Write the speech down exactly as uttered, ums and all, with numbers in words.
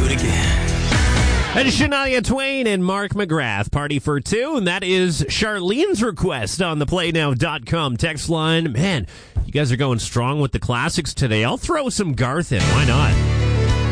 it again. And Shania Twain and Mark McGrath, Party for Two, and that is Charlene's request on the play now dot com text line. Man, you guys are going strong with the classics today. I'll throw some Garth in. Why not?